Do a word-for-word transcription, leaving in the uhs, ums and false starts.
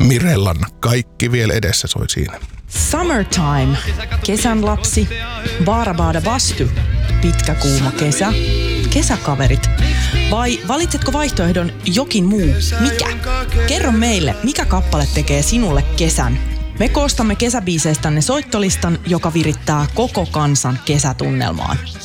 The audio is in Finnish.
Mirellan Kaikki vielä edessä soi siinä. Summertime, kesän lapsi, Baarabaada Bastu, pitkä kuuma kesä, kesäkaverit. Vai valitsetko vaihtoehdon jokin muu? Mikä? Kerro meille, mikä kappale tekee sinulle kesän. Me koostamme kesäbiiseistänne soittolistan, joka virittää koko kansan kesätunnelmaan.